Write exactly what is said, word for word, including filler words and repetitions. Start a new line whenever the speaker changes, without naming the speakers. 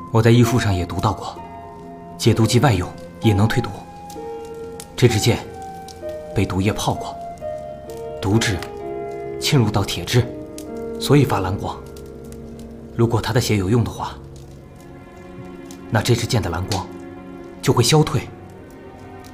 我在医书上也读到过，解毒剂外用也能退毒。这支箭被毒液泡过，毒质侵入到铁质，所以发蓝光。如果他的血有用的话，那这支箭的蓝光就会消退。